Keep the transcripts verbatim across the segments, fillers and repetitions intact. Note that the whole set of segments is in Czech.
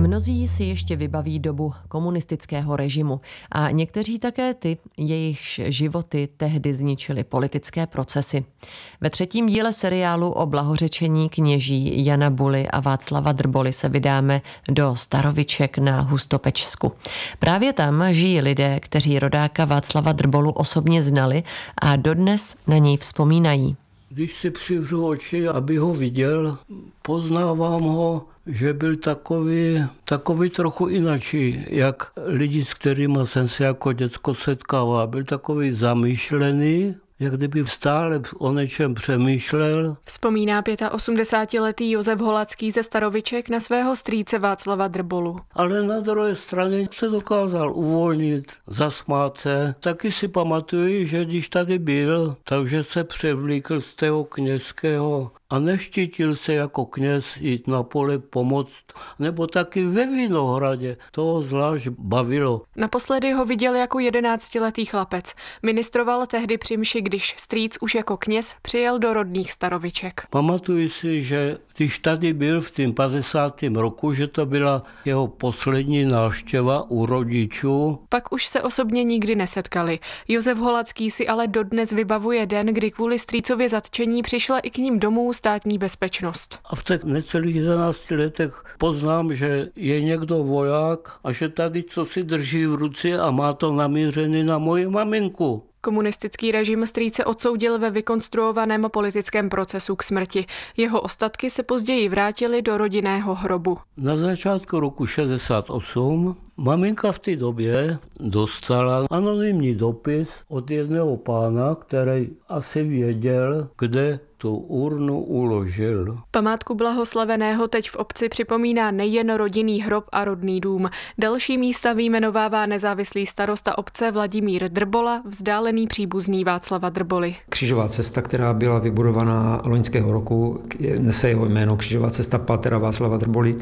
Mnozí si ještě vybaví dobu komunistického režimu a někteří také ty, jejichž životy tehdy zničily politické procesy. Ve třetím díle seriálu o blahořečení kněží Jana Buly a Václava Drboly se vydáme do Staroviček na Hustopečsku. Právě tam žijí lidé, kteří rodáka Václava Drbolu osobně znali a dodnes na něj vzpomínají. Když si přivřu oči, aby ho viděl, poznávám ho, že byl takový, takový trochu inačí, jak lidi, s kterými jsem se jako děcko setkával. Byl takový zamýšlený, jak kdyby stále o něčem přemýšlel. Vzpomíná osmdesátiletý Josef Holacký ze Staroviček na svého strýce Václava Drbolu. Ale na druhé straně se dokázal uvolnit, zasmát se. Taky si pamatuju, že když tady byl, takže se převlíkl z toho kněžského a neštítil se jako kněz jít na pole pomoct, nebo taky ve Vinohradě. To zvlášť bavilo. Naposledy ho viděl jako jedenáctiletý chlapec. Ministroval tehdy při mši, když strýc už jako kněz přijel do rodných Staroviček. Pamatuji si, že když tady byl v tím padesátém roku, že to byla jeho poslední návštěva u rodičů. Pak už se osobně nikdy nesetkali. Josef Holacký si ale dodnes vybavuje den, kdy kvůli strýcově zatčení přišla i k ním domů státní bezpečnost. A v těch necelých jedenácti letech poznám, že je někdo voják a že tady co si drží v ruce a má to namířený na moji maminku. Komunistický režim strýce odsoudil ve vykonstruovaném politickém procesu k smrti. Jeho ostatky se později vrátily do rodinného hrobu. Na začátku roku šedesát osm maminka v té době dostala anonymní dopis od jedného pána, který asi věděl, kde tu urnu uložil. Památku blahoslaveného teď v obci připomíná nejen rodinný hrob a rodný dům. Další místa vyjmenovává nezávislý starosta obce Vladimír Drbola, vzdálený příbuzný Václava Drboly. Křížová cesta, která byla vybudovaná loňského roku, nese jeho jméno Křížová cesta pátera Václava Drboly.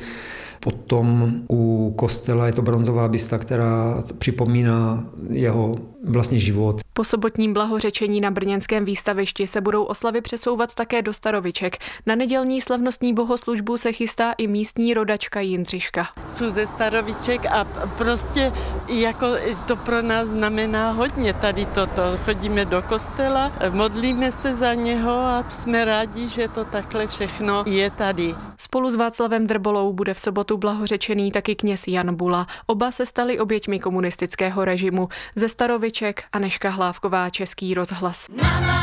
Potom u kostela je to bronzová bysta, která připomíná jeho vlastní život. Po sobotním blahořečení na brněnském výstavišti se budou oslavy přesouvat také do Staroviček. Na nedělní slavnostní bohoslužbu se chystá i místní rodačka Jindřiška. Jsou ze Staroviček a prostě jako to pro nás znamená hodně tady toto. Chodíme do kostela, modlíme se za něho a jsme rádi, že to takhle všechno je tady. Spolu s Václavem Drbolou bude v sobotu blahořečený taky kněz Jan Bula. Oba se stali oběťmi komunistického režimu. Ze Staroviček Anežka Hlávková, Český rozhlas.